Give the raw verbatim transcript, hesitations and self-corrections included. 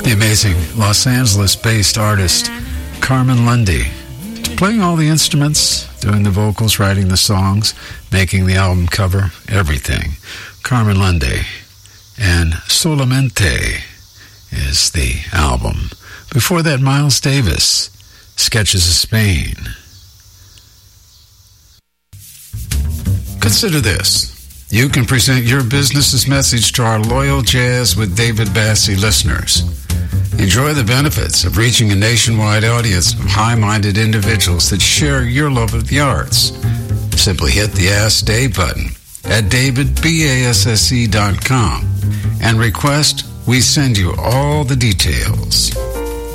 The amazing Los Angeles-based artist Carmen Lundy, playing all the instruments, doing the vocals, writing the songs, making the album cover, everything. Carmen Lundy, and Solamente is the album. Before that, Miles Davis, Sketches of Spain. Consider this. You can present your business's message to our loyal Jazz with David Bassie listeners. Enjoy the benefits of reaching a nationwide audience of high-minded individuals that share your love of the arts. Simply hit the Ask Dave button at david basse dot com and request we send you all the details.